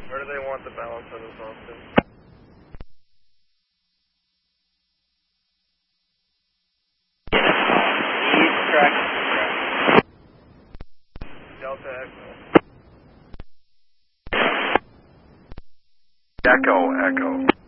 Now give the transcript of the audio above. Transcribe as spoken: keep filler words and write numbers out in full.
Where do they want the balance of this Austin? East track. Delta Echo. Echo, Echo.